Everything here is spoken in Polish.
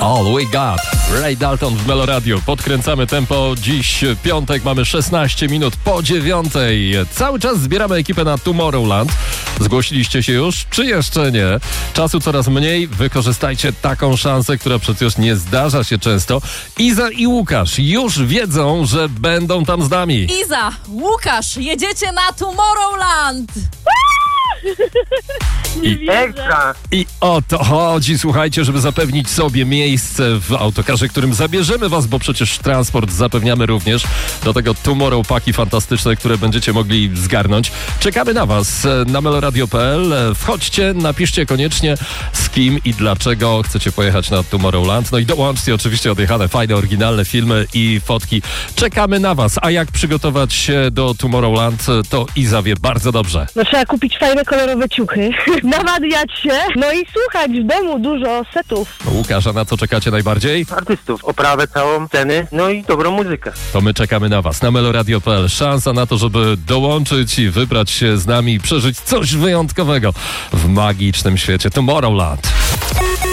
All We Got. Ray Dalton w Melo Radio. Podkręcamy tempo. Dziś piątek, mamy 16 minut po 9:00. Cały czas zbieramy ekipę na Tomorrowland. Zgłosiliście się już, czy jeszcze nie? Czasu coraz mniej. Wykorzystajcie taką szansę, która przecież nie zdarza się często. Iza i Łukasz już wiedzą, że będą tam z nami. Iza, Łukasz, jedziecie na Tomorrowland! Ekstra! I o to chodzi, słuchajcie, żeby zapewnić sobie miejsce w autokarze, którym zabierzemy was, bo przecież transport zapewniamy również. Do tego Tomorrow paki fantastyczne, które będziecie mogli zgarnąć. Czekamy na was na meloradio.pl. Wchodźcie, napiszcie koniecznie z kim i dlaczego chcecie pojechać na Tomorrowland. No i dołączcie oczywiście odjechane, fajne, oryginalne filmy i fotki. Czekamy na was. A jak przygotować się do Tomorrowland, to Iza wie bardzo dobrze. No trzeba kupić fajne, kolorowe ciuchy, nawadniać się, no i słuchać w domu dużo setów. Łukasz, a na co czekacie najbardziej? Artystów, oprawę całą, sceny, no i dobrą muzykę. To my czekamy na was na meloradio.pl. Szansa na to, żeby dołączyć i wybrać się z nami i przeżyć coś wyjątkowego w magicznym świecie Tomorrowland.